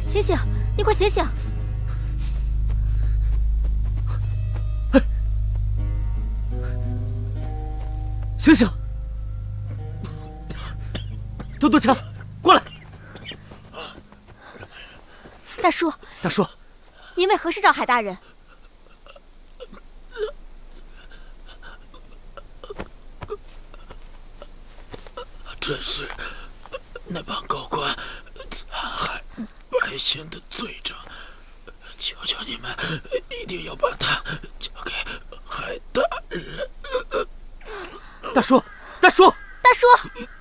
醒醒，你快醒醒！ 醒醒！多多强，过来！ 大叔， 大叔， 您为何事找海大人？ 这是那帮高官残害百姓的罪证，求求你们一定要把他交给海大人。 大叔，大叔， 大叔！